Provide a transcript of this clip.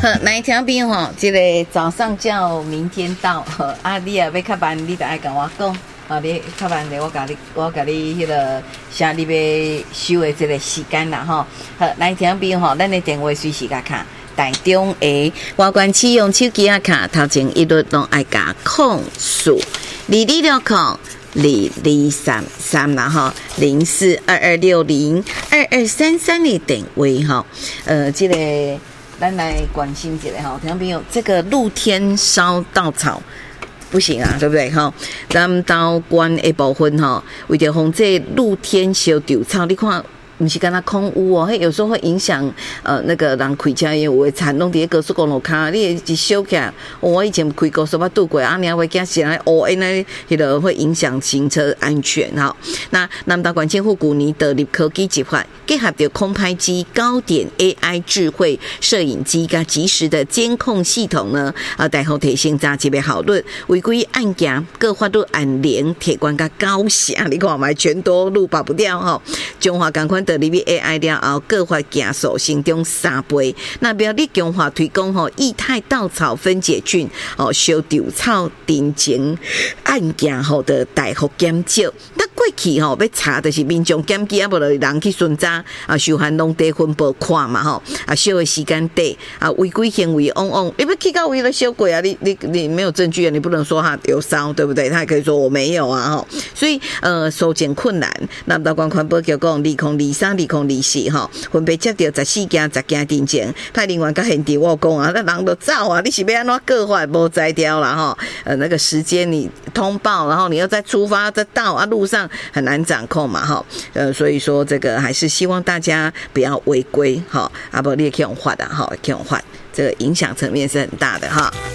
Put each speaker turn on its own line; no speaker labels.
好，来听朋友吼，这个早上叫明天到，好啊，你也要较慢，你就爱跟我讲，啊，你较慢的，我甲你迄个写你要收的这个时间啦吼。好，来听朋友吼，咱的电话随时甲卡。台中的外观启用手机啊卡，头前一律拢爱加控数22602233啦哈，0422602233的电话哈，这个咱来关心一下哈，听众朋友，这个露天烧稻草。不行啊，对不对哈？咱刀关的部分哈，为着防这露天烧稻草，你看。不是跟他空污哦，有时候会影响那个人开车有的田拢伫高速公路卡，你一烧起来，我以前开高速捌拄过，啊，你还会惊起来哦，因为迄个会影响行车安全哈。那南大管政府去年的立科技计划，结合着空拍机、高点 AI 智慧摄影机跟即时的监控系统呢，大后提升查级别效率，违规案件各法律案连铁管甲高下，你看嘛，全都路跑不掉哈。中华赶快的入去 AI 了后，各法加速成长3倍。那表你强化推广吼液态稻草分解菌烧稻草定情案件吼的大幅减少。那过去吼要查的是民众检举啊，无就人去巡查啊，受限农地分布看嘛吼啊，烧的时间短啊，违规行为往往你要去到位了烧过啊，你没有证据啊，你不能说他有烧，对不对？他也可以说我没有啊吼，所以收件困难。南投县环保局讲2023-2024吼，分别接到14件定情，派人员甲现场我讲啊，那人都走啊，你是要安怎过法无摘掉啦吼？那个时间你通报，然后你要再出发再到啊，路上很难掌控嘛吼。所以说这个还是希望大家不要违规吼，啊不你也可以用法的哈，可以用法，这个影响层面是很大的哈。